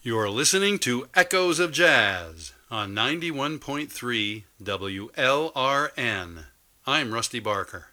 You're listening to Echoes of Jazz on 91.3 WLRN. I'm Rusty Barker.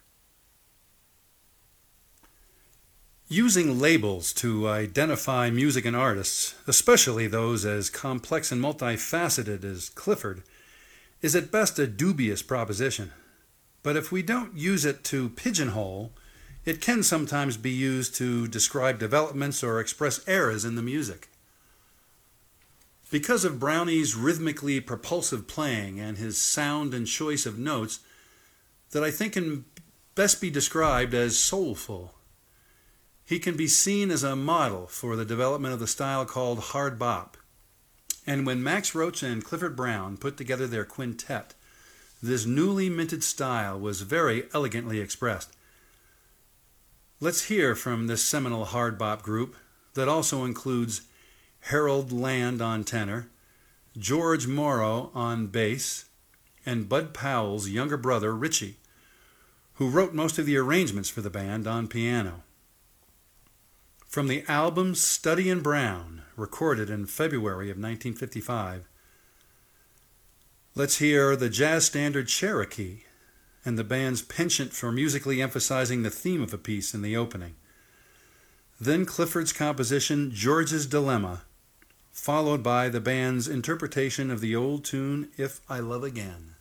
Using labels to identify music and artists, especially those as complex and multifaceted as Clifford, is at best a dubious proposition. But if we don't use it to pigeonhole, it can sometimes be used to describe developments or express eras in the music. Because of Brownie's rhythmically propulsive playing and his sound and choice of notes that I think can best be described as soulful, he can be seen as a model for the development of the style called hard bop. And when Max Roach and Clifford Brown put together their quintet, this newly minted style was very elegantly expressed. Let's hear from this seminal hard bop group that also includes Harold Land on tenor, George Morrow on bass, and Bud Powell's younger brother, Richie, who wrote most of the arrangements for the band on piano. From the album Study in Brown, recorded in February of 1955, let's hear the jazz standard Cherokee and the band's penchant for musically emphasizing the theme of a piece in the opening. Then Clifford's composition George's Dilemma, followed by the band's interpretation of the old tune If I Love Again.